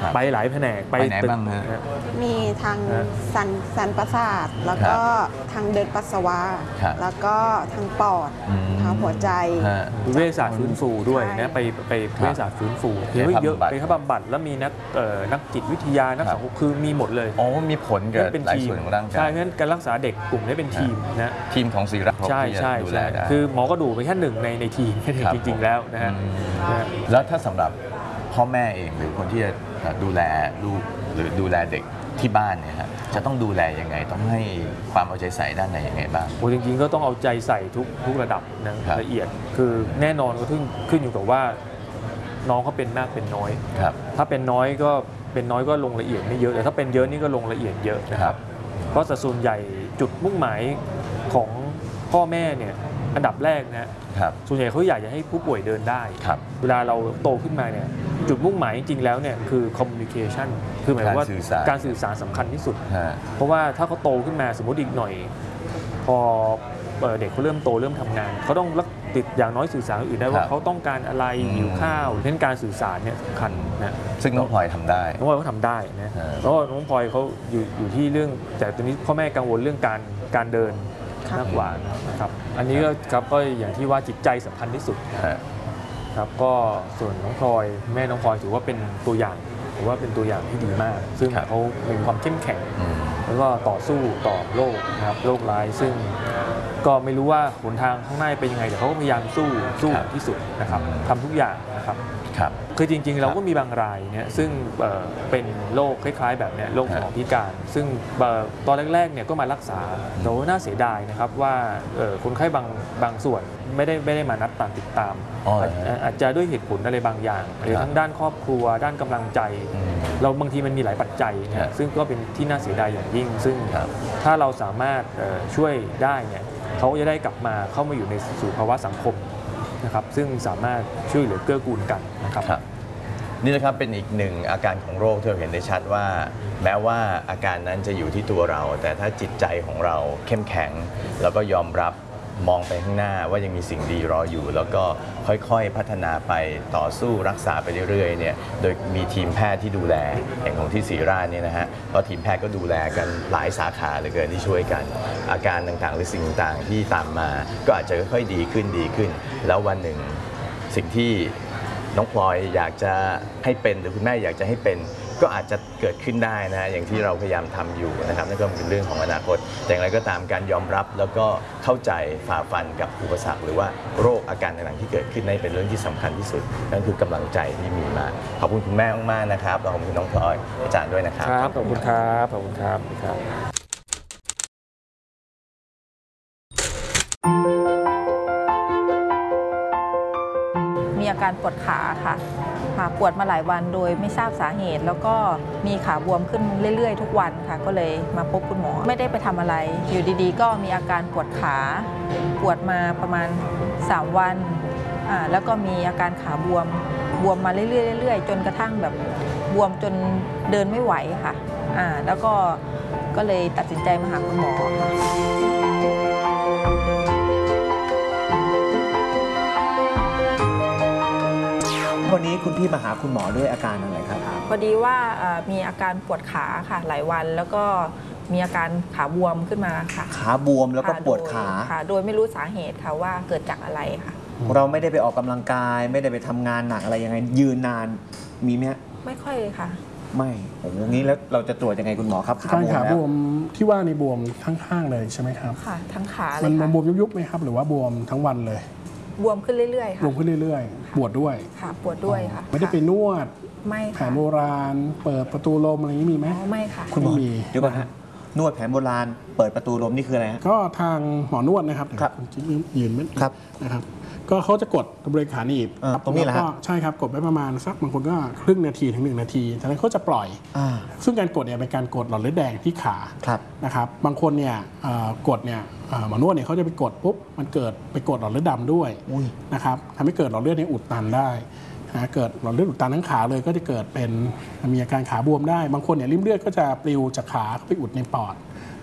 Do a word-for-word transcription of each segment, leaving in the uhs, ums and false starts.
ไปหลายแผนกไปไหนบ้างฮะมีทางสันสันประสาทแล้วก็ทางเดินปัสสาวะแล้วก็ทางปอดทางหัวใจเวชศาสตร์ฟื้นฟูด้วยนะไปไปเวชศาสตร์ฟื้นฟูเยอะเยอะไปครับบำบัดแล้วมีนักนักจิตวิทยานักสังคมคือมีหมดเลยอ๋อมีผลกับหลายส่วนของร่างกายใช่เพราะฉะนั้นการรักษาเด็กกลุ่มนี้เป็นทีมนะทีมของศิริราชใช่ใช่ใช่คือหมอกระดูกเป็นแค่หนึ่งในในทีมจริงๆแล้วนะฮะแล้วถ้าสำหรับพ่อแม่เองหรือคนที่จะดูแลลูกหรือดูแลเด็กที่บ้านเนี่ยฮะจะต้องดูแลยังไงต้องให้ความเอาใจใส่ด้านไหนยังไงบ้างโอ้จริงๆก็ต้องเอาใจใส่ทุกทุกระดับนะละเอียดคือแน่นอนก็ขึ้นขึ้นอยู่กับว่าน้องเขาเป็นมากเป็นน้อยถ้าเป็นน้อยก็เป็นน้อยก็ลงละเอียดไม่เยอะแต่ถ้าเป็นเยอะนี่ก็ลงละเอียดเยอะนะครับเพราะสัดส่วนใหญ่จุดมุ่งหมายของพ่อแม่เนี่ยอันดับแรกนะส่วนใหญ่เขาอยากจะให้ผู้ป่วยเดินได้เวลาเราโตขึ้นมาเนี่ยจุดมุ่งหมายจริงๆแล้วเนี่ยคือ communication คือหมายว่าการสื่อสารสำคัญที่สุดเพราะว่าถ้าเขาโตขึ้นมาสมมติอีกหน่อยพอเด็กเขาเริ่มโตเริ่มทำงานเขาต้องติดอย่างน้อยสื่อสารอื่นได้ว่าเขาต้องการอะไรหิวข้าวเช่นการสื่อสารเนี่ยสำคัญนะซึ่งน้องพลอยทำได้น้องพลอยเขาทำได้นะเพราะน้องพลอยเขาอยู่อยู่ที่เรื่องแต่ตอนนี้พ่อแม่กังวลเรื่องการการเดินมากกว่านะครับอันนี้ก็ครับก็อย่างที่ว่าจิตใจสำคัญที่สุดครับก็ส่วนน้องพลอยแม่น้องพลอยถือว่าเป็นตัวอย่างถือว่าเป็นตัวอย่างที่ดีมากซึ่งเขามีความเข้มแข็งแล้วก็ต่อสู้ต่อโรคนะครับโรคร้ายซึ่งก็ไม่รู้ว่าหนทางข้างหน้าเป็นยังไงแต่เขาก็พยายามสู้สู้ที่สุดนะครับทำทุกอย่างนะครับคือจริงๆเราก็มีบางรายเนี่ยซึ่งเป็นโรคคล้ายๆแบบนี้โรคสมองพิการซึ่งตอนแรกๆเนี่ยก็มารักษาแต่ว่าน่าเสียดายนะครับว่าคนไข้บางบางส่วนไม่ได้ไม่ได้มานัดตามติดตามอาจจะด้วยเหตุผลอะไรบางอย่างหรือทั้งด้านครอบครัวด้านกำลังใจเราบางทีมันมีหลายปัจจัยเนี่ยซึ่งก็เป็นที่น่าเสียดายอย่างยิ่งซึ่งถ้าเราสามารถช่วยได้เนี่ยเขาจะได้กลับมาเข้ามาอยู่ในสู่ภาวะสังคมนะครับซึ่งสามารถช่วยเหลือเกื้อกูลกันนะครับนี่นะครับเป็นอีกหนึ่งอาการของโรคที่เราเห็นได้ชัดว่าแม้ว่าอาการนั้นจะอยู่ที่ตัวเราแต่ถ้าจิตใจของเราเข้มแข็งแล้วก็ยอมรับมองไปข้างหน้าว่ายังมีสิ่งดีรออยู่แล้วก็ค่อยๆพัฒนาไปต่อสู้รักษาไปเรื่อยๆเนี่ยโดยมีทีมแพทย์ที่ดูแลอย่างของที่ศิริราชเนี่ยนะฮะเพราะทีมแพทย์ก็ดูแลกันหลายสาขาเหลือเกินที่ช่วยกันอาการต่างๆหรือสิ่งต่างๆที่ตามมาก็อาจจะค่อยๆดีขึ้นดีขึ้นแล้ววันหนึ่งสิ่งที่น้องพลอยอยากจะให้เป็นหรือคุณแม่อยากจะให้เป็นก็อาจจะเกิดขึ้นได้นะอย่างที่เราพยายามทำอยู่นะครับนั่นก็เป็นเรื่องของอนาคตแต่อย่างไรก็ตามการยอมรับแล้วก็เข้าใจฝ่าฟันกับอุปสรรคหรือว่าโรคอาการต่างๆที่เกิดขึ้นนั่นเป็นเรื่องที่สำคัญที่สุดนั่นคือกำลังใจที่มีมาขอบคุณคุณแม่มากๆนะครับขอบคุณน้องพลอยอาจารย์ด้วยนะครับครับขอบคุณครับขอบคุณครับมีอาการปวดขาค่ะปวดมาหลายวันโดยไม่ทราบสาเหตุแล้วก็มีขาบวมขึ้นเรื่อยๆทุกวันค่ะก็เลยมาพบคุณหมอไม่ได้ไปทำอะไรอยู่ดีๆก็มีอาการปวดขาปวดมาประมาณสามวันแล้วก็มีอาการขาบวมบวมมาเรื่อยๆจนกระทั่งแบบบวมจนเดินไม่ไหวค่ะแล้วก็ก็เลยตัดสินใจมาหาคุณหมอวันนี้คุณพี่มาหาคุณหมอด้วยอาการอะไรครับพอดีว่ามีอาการปวดขาค่ะหลายวันแล้วก็มีอาการขาบวมขึ้นมาค่ะขาบวมแล้วก็ปวดขาค่ะโดยไม่รู้สาเหตุค่ะว่าเกิดจากอะไรค่ะเราไม่ได้ไปออกกำลังกายไม่ได้ไปทำงานหนักอะไรยังไงยืนนานมีไหมไม่ค่อยเลยค่ะไม่โอ้โหงี้แล้วเราจะตรวจยังไงคุณหมอครับขาขาบวมที่ว่าในบวมทั้งข้างเลยใช่ไหมครับค่ะทั้งขามันบวมยุบๆไหมครับหรือว่าบวมทั้งวันเลยบวมขึ้นเรื่อยๆค่ะบวมขึ้นเรื่อยๆปวดด้วยค่ะปวดด้วยค่ะไม่ได้ไปนวดไม่ค่ะแผนโบราณเปิดประตูลมอะไรนี้มีไหมไม่ค่ะคุณหมอเดี๋ยวก่อนฮะนวดแผนโบราณเปิดประตูลมนี่คืออะไรฮะก็ทางหมอนวดนะครับครับยืนไม่ครับนะครับก็เขาจะกดบริเวณขาหนีบตรงนี้แหละใช่ครับกดไว้ประมาณสักบางคนก็ครึ่งนาทีถึงหนึ่งนาทีจากนั้นเขาจะปล่อยซึ่งการกดเนี่ยเป็นการกดหลอดเลือดแดงที่ขานะครับบางคนเนี่ยกดเนี่ยหมอนวดเนี่ยเขาจะไปกดปุ๊บมันเกิดไปกดหลอดเลือดดำด้วยนะครับทำให้เกิดหลอดเลือดในอุดตันได้นะเกิดหลอดเลือดอุดตันทั้งขาเลยก็จะเกิดเป็นมีอาการขาบวมได้บางคนเนี่ยริ่มเลือดก็จะปลิวจากขาไปอุดในปอด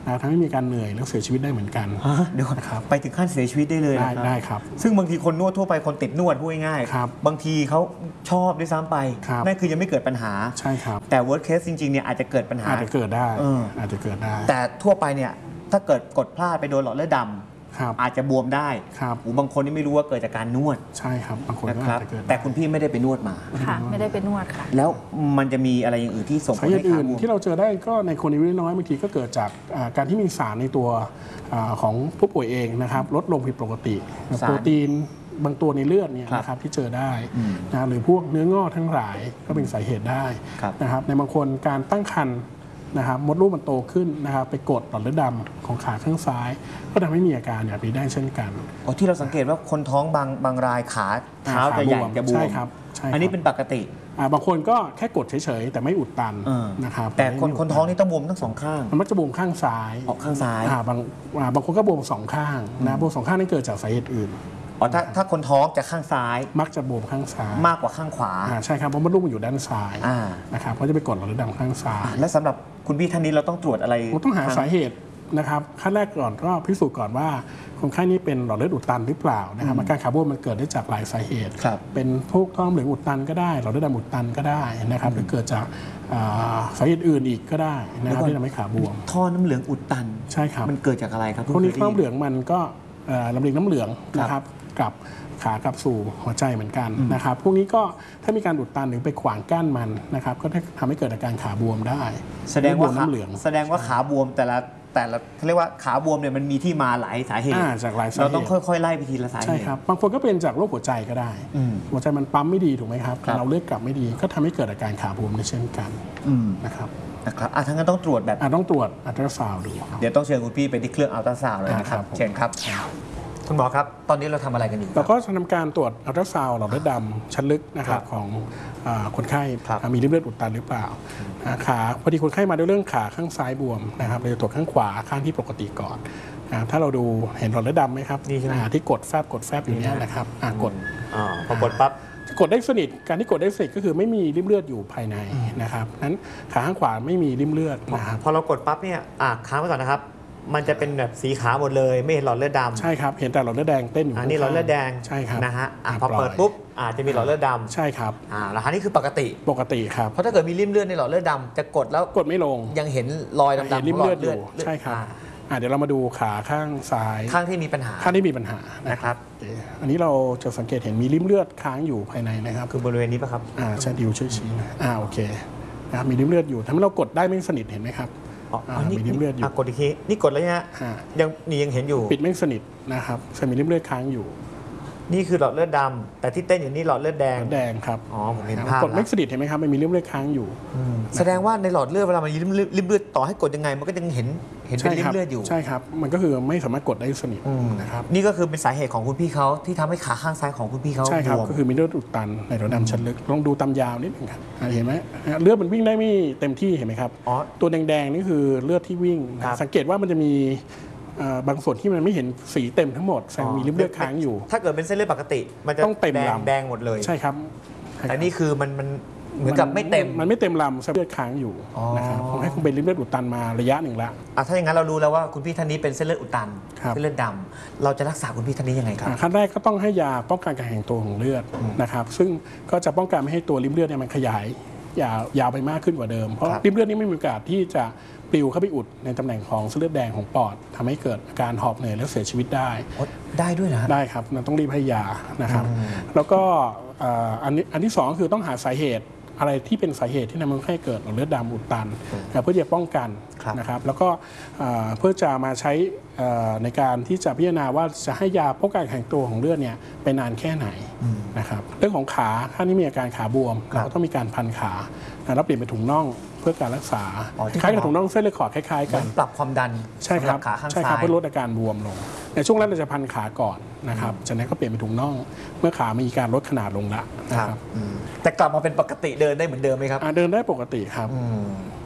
นะทำให้มีการเหนื่อยแล้วเสียชีวิตได้เหมือนกันเดี๋ยวก่อนนะครับไปถึงขั้นเสียชีวิตได้เลยได้นะครับได้ครับซึ่งบางทีคนนวดทั่วไปคนติดนวดพูดง่ายครับบางทีเขาชอบด้วยซ้ำไปครับนั่นคือยังไม่เกิดปัญหาใช่ครับแต่ worst case จริงๆเนี่ยอาจจะเกิดปัญหาอาจจะเกิดได้เอออาจจะเกิดได้แต่ทั่วไปเนี่ยถ้าเกิดกดพลาดไปโดนหลอดเลือดดครับำอาจจะบวมได้ครับโอ้บางคนนี่ไม่รู้ว่าเกิดจากการนวดใช่ครับบางคนนะก็ครับอาจจะเกิดได้แต่คุณพี่ไม่ได้ไปนวดมาค่ะ ไม่ได้ไปนวดค่ะแล้วมันจะมีอะไรอย่างอื่นที่ส่งผสาลเหให้ตุขาอื่นบวมที่เราเจอได้ก็ในคนอายุน้อยบางทีก็เกิดจากอ่าการที่มีสารในตัวอาของผู้ป่วยเองนะครับลดลงผิดปกติสารโปรตีนบางตัวในเลือดเนี่ยครับนะครับที่เจอได้อืมนะหรือพวกเนื้องอกทั้งหลายก็เป็นสาเหตุได้ครับนะครับในบางคนการตั้งครรภ์นะครับมดลูกมันโตขึ้นนะครับไปกดหลอดเลือดดำของขาข้างซ้าย ก็ทำให้มีอาการแบบนี้ได้เช่นกันอ๋อที่เราสังเกตว่าคนท้องบางบางรายขาเท้าจะใหญ่จะบวมใช่ครับใช่ครับอันนี้เป็นปกติอ่าบางคนก็แค่กดเฉยๆแต่ไม่อุดตันเออนะครับแต่คนไม่คนท้องนี่ต้องบวมทั้งสองข้างมันมักจะบวมข้างซ้ายออกข้างซ้ายอ่บางอ่าบางคนก็บวมสองข้างนะบวมสองข้างนี่เกิดจากสาเหตุอื่นอ๋อถ้าถ้าคนท้องจะข้างซ้ายมักจะบวมข้างซ้ายมากกว่าข้างขวาอ่าใช่ครับเพราะมดลูกมันอยู่ด้านซ้ายอ่านะครับก็จะไปกดหลอดเลือดดำข้างซ้ายและสำหรับคุณพี่ท่านนี้เราต้องตรวจอะไรเราต้องหาสาเหตุนะครับขั้นแรกก่อนก็พิสูจน์ก่อนว่าคนไข้นี้เป็นหลอดเลือดอุดตันหรือเปล่านะครับอาการขาบวมมันเกิดได้จากหลายสาเหตุครับเป็นพวกท้องเหลืองอุดตันก็ได้หลอดเลือดดำอุดตันก็ได้นะครับหรือเกิดจากอ่าสาเหตุอื่นอีกก็ได้นะครับที่ทำให้ขาบวมท่อน้ำเหลืองอุดตันใช่ครับมันเกิดจากอะไรครับพวกนี้พิ่น้ำคยเหได้ลืยิองมันก็เอ่อลำเลียงน้ำเหลืองนะครับกับขากลับสู่หัวใจเหมือนกันนะครับพวกนี้ก็ถ้ามีการอุดตันหรือไปขวางกั้นมันนะครับก็ทำให้เกิดอาการขาบวมได้แสดงว่าบมน้ำเหลืองแสดงว่าขาบวมแต่ละแต่ละเขาเรียกว่าขาบวมเนี่ยมันมีที่มาหลายสาเหตุอ่าจากหลายสาเหตุเราต้องค่อยๆไล่ไปทีละสาเหใช่ตุครับบางคนก็เป็นจากโรคหัวใจก็ได้อืมหัวใจมันปั๊มไม่ดีถูกไหมครับครับเราเลือดกลับไม่ดีก็ทำให้เกิดอาการขาบวมในเช่นกันอืมนะครับนะครับอ่ะทั้างนั้นต้องตรวจแบบอาจต้องตรวจอัลตราซาวด์ดูครับเดี๋ยวต้องเชิญคุณพี่ไปที่เครื่องอัลตราซาวด์เลยนะครับครับผมเชิญครับ คุณหมอครับ ตอนนี้เราทำอะไรกันอยู่เราก็จะทำการตรวจอัลตราซาวด์หลอดเลือดดำชั้นลึกนะครัครับ บของอ่าคนไข้ครับมีริ่มเลือดอุดตันหรือเปล่าอ่าขาพอดีคนไข้มาด้วยเรื่องขาข้างซ้ายบวมนะครับเราจะตรวจข้างขวาข้างที่ปกติก่อนอ่าถ้าเราดูเห็นหลอดเลือดดำไหมครับนี่ใช่ไหมอ่าที่กดแฟบกดแฟบอยู่เนี้ยนะครับอ่ากดอ๋อพอกดปั๊บกดได้สนิทการที่กดได้สนิทก็คือไม่มีริ่มเลือดอยู่ภายในนะครับนั้นขาข้างขวาไม่มีริ่มเลือดนะครับพอเรากดปั๊บเนี่ยอ่ะค้างไว้ก่อนนะครับ มันจะเป็นแบบสีขาวหมดเลย ไม่เห็นหลอดเลือดดำใช่ครับเห็นแต่หลอดเลือดแดงเต้นอยู่อันนี้หลอดเลือดแดงใช่ครับนะฮะอ่ะอ่าพอปล่อยเปิดปุ๊บอาจจะมีหลอดเลือดดำใช่ครับอ่าแล้วอันนี้คือปกติปกติครับเพราะถ้าเกิดมีริ่มเลือดในหลอดเลือดดำจะกดแล้วกดไม่ลงยังเห็นรอยดำเห็นๆริ่ขมองหลเลืออดดอเลือดยู่ใช่ครับอ่าอ่าเดี๋ยวเรามาดูขาข้างซ้ายข้างที่มีปัญหาข้างที่มีปัญหานะนะครับโอเคอันนี้เราจะสังเกตเห็นมีริ่มเลือดค้างอยู่ภายในนะครับคือบริเวณนี้ป่ะครับอ่าใช่ดิวช่วยชี้หนะอ่าโอเคนะครับมีริ่มเลือดอยู่ทำให้เรากดได้ไม่สนิทเห็นไหมครับอ๋ออ่าอันนี้มีริ่มเลือดอยู่ะกดอีกทีนี่กดแล้วเนี่ยฮะอ่ายังนี่ยังเห็นอยู่ปิดไม่สนิทนะครับใช่มีริ่มเลือดค้างอยู่นี่คือหลอดเลือดดำแต่ที่เต้นอยู่นี่หลอดเลือดแดงแดงครับอ๋อผมเห็นครับภาพกดไม่แล้วสนิทเห็นไหมครับมันมีริ่มเลือดค้างอยู่แสดงว่าในหลอดเลือดเวลามันริ่มเลือดริ่มเลือดต่อให้กดยังไง มันก็ยังเห็นเห็นเป็นริ่ครัมเลือดอยู่ใช่ครับ มันก็คือไม่สามารถกดได้สนิทนะครับนี่ก็คือเป็นสาเหตุของคุณพี่เขาที่ทำให้ขาข้างซ้ายของคุณพี่เขาใช่ครับบวมก็คือมีเลือดอุดตันในหลอดดำชั้นลึกลองดูตามยาวนิดหนึงครับอ่าเห็นไหมอ่าเลือดมันวิ่งได้ไม่เต็มที่เห็นไหมครับอ๋อตัวแดงๆนี่คือเลือดที่วิ่งนะครับ สังเกตว่ามันจะมีเอ่อบางส่วนที่มันไม่เห็นสีเต็มทั้งหมดแสดงมีริ่มเลือดค้างอยู่ถ้าเกิดเป็นเส้นเลือดปกติ มันจะต้องเต็มแดงลำแดงหมดเลยใช่ครับแต่นี่คือมันมันเหมือนกับไม่เต็มมันไม่เต็มลำเลือดค้างอยู่อ๋อนะครับผมให้คุณเป็นริ่มเลือดอุดตันมาระยะหนึ่งละอ่ะถ้าอย่างนั้นเรารู้แล้วว่าคุณพี่ท่านนี้เป็นเส้นเลือดอุดตันครับเส้นเลือดดำเราจะรักษาคุณพี่ท่านนี้ยังไงครับอ่าขั้นแรกก็ต้องให้ยาป้องกันการแข็งตัวของเลือดนะครับซึ่งก็จะป้องกันไม่ให้ตัวริ่มเลือดเนี่ยมันขยายยาวยาวไปมากขึ้นกว่าเดิม เพราะครับริ่มเลือดนี่ไม่มีโอกาสที่จะปลิวเข้าไปอุดในตำแหน่งของเส้นเลือดแดงของปอดทำให้เกิดอาการหอบเหนื่อยและเสียชีวิตได้อ๋อได้ด้วยนะได้ครับเราต้องรีบให้ยานะครับ แล้วก็เอ่ออันนี้อันที่สองคือต้องหาสาเหตุอะไรที่เป็นสาเหตุที่ทำให้เกิดหลอดเลือดดำอุดตันนะเพื่อจะป้องกันครับนะครับ แล้วก็เอ่อเพื่อจะมาใช้เอ่อในการที่จะพิจารณาว่าจะให้ยาป้องกันแข็งตัวของเลือดเนี่ยไปนานแค่ไหนนะครับเรื่องของขาถ้านี่มีอาการขาบวมเราก็ต้องมีการพันขาแล้วเปลี่ยนเป็นถุงน่องเพื่อการรักษาอ๋อที่คล้ายกับถุงน่องเส้นเลือดขอดคล้ายๆเหกัมือน นปรับความดันใช่ครับสำหขาข้างใช่คซ้ารับยเพื่อลดอาการบวมลงในช่วงแรกเราจะพันขาก่อนนะครับจากนั้นก็เปลี่ยนเป็นถุงน่อง เมื่อขามีการลดขนาดลงละนะคครัรับบ อืมแต่กลับมาเป็นปกติเดินได้เหมือนเดิมไหมครับอ่าเดินได้ปกติครับอืม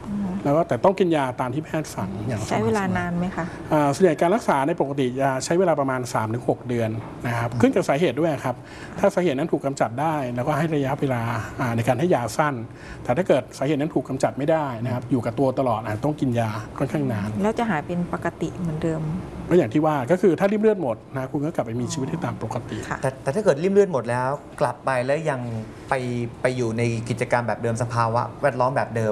แล้วก็แต่ต้องกินยาตามที่แพทย์สั่งอย่างใช้เวลานานไหมคะอ่าส่วนใหญ่การรักษาในปกติจะใช้เวลาประมาณ สามถึงหก เดือนนะครับขึ้นกับสาเหตุด้วยครับถ้าสาเหตุนั้นถูกกำจัดได้แล้วก็ให้ระยะเวลาอ่าในการให้ยาสั้น แต่ถ้าเกิดสาเหตุนั้นถูกกำจัดไม่ได้นะครับอยู่กับตัวตลอดอาจต้องกินยาค่อนข้างนานแล้วจะหายเป็นปกติเหมือนเดิมก็อย่างที่ว่าก็คือถ้าริ่มเลือดหมดนะคุณก็กลับไปมีชีวิตที่ตามปกติค่ะแต่แต่ถ้าเกิดริ่มเลือดหมดแล้วกลับไปแล้วยังไปไปอยู่ในกิจกรรมแบบเดิมสภาวะแวดล้อมแบบเดิม